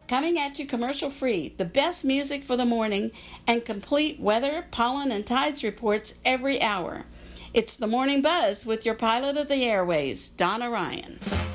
Coming at you commercial free, the best music for the morning, and complete weather, pollen, and tides reports every hour. It's the Morning Buzz with your pilot of the airways, Donna Ryan.